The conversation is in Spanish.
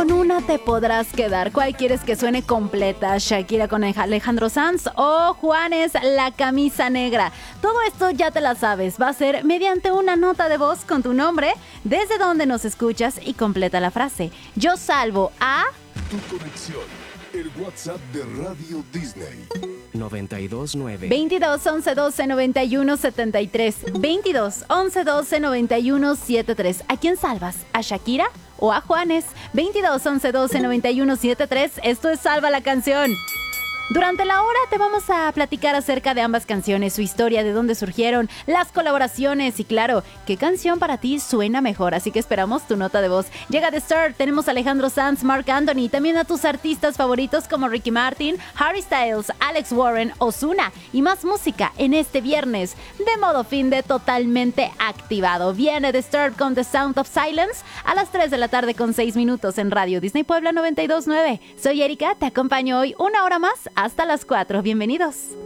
con una te podrás quedar. ¿Cuál quieres que suene completa? ¿Shakira con Alejandro Sanz o Juanes, La Camisa Negra? Todo esto ya te la sabes. Va a ser mediante una nota de voz con tu nombre, desde donde nos escuchas y completa la frase. Yo salvo a... Tu conexión, el WhatsApp de Radio Disney. 929 22 11 12 91 73. 22 11 12 91 73. ¿A quién salvas? ¿A Shakira o a Juanes? 22 11 12 91 73. Esto es Salva la Canción. Durante la hora te vamos a platicar acerca de ambas canciones, su historia, de dónde surgieron, las colaboraciones y claro, qué canción para ti suena mejor. Así que esperamos tu nota de voz. Llega The Start, tenemos a Alejandro Sanz, Marc Anthony, también a tus artistas favoritos como Ricky Martin, Harry Styles, Alex Warren, Ozuna y más música en este viernes de modo fin de totalmente activado. Viene The Start con The Sound of Silence a las 3 de la tarde con 6 minutos en Radio Disney Puebla 92.9. Soy Erika, te acompaño hoy una hora más hasta las 4. Bienvenidos.